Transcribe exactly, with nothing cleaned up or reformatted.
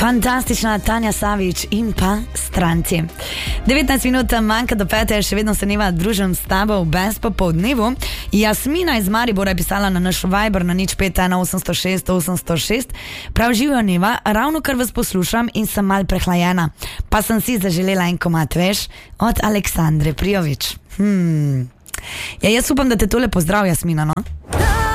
Fantastična Tanja Savič in pa Stranci. devetnajst minut manjka do pete, še vedno se neva družim s tabo v brez popoldnevu. Jasmina iz Maribora je pisala na naš Viber na nič pet ena osemsto šest osemsto šest. Prav živijo neva, ravno kar vas poslušam in sem mal prehlajena. Pa sem si zaželela en komad, veš, od Aleksandre Prijovič. Hmm. Ja, jaz upam, da te tole pozdrav, Jasmina, no?